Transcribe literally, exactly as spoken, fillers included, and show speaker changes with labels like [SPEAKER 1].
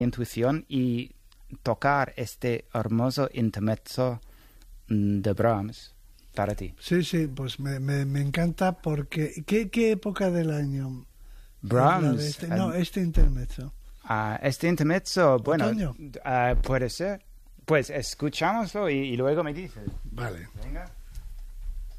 [SPEAKER 1] intuición y tocar este hermoso intermezzo de Brahms para ti.
[SPEAKER 2] Sí, sí, pues me, me, me encanta porque... ¿Qué, qué época del año?
[SPEAKER 1] Brahms.
[SPEAKER 2] Este, no, este intermezzo.
[SPEAKER 1] Uh, este intermezzo, bueno,
[SPEAKER 2] ¿Otoño?
[SPEAKER 1] uh, puede ser. Pues escuchámoslo y, y luego me dices.
[SPEAKER 2] Vale.
[SPEAKER 1] Venga.